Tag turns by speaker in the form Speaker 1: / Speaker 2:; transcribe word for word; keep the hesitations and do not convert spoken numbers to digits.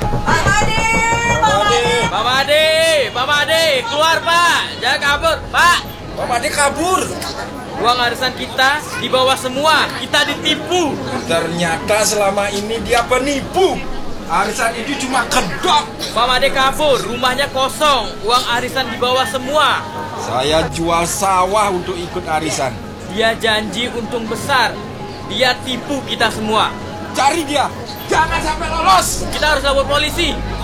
Speaker 1: Pak Made, Pak Made,
Speaker 2: Pak Made, Pak Made, keluar Pak, jangan kabur, Pak.
Speaker 3: Pak Made kabur.
Speaker 2: Uang arisan kita dibawa semua, kita ditipu.
Speaker 3: Ternyata selama ini dia penipu. Arisan itu cuma kedok.
Speaker 2: Pak Made kabur, rumahnya kosong, uang arisan dibawa semua.
Speaker 3: Saya jual sawah untuk ikut arisan.
Speaker 2: Dia janji untung besar, dia tipu kita semua.
Speaker 3: Cari dia, jangan sampai lolos.
Speaker 2: Kita harus lapor polisi.